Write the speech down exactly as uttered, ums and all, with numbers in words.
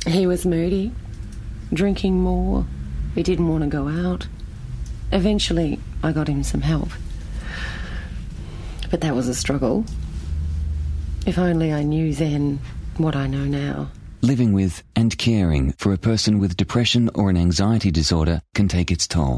He was moody, drinking more. He didn't want to go out. Eventually, I got him some help. But that was a struggle. If only I knew then what I know now. Living with and caring for a person with depression or an anxiety disorder can take its toll.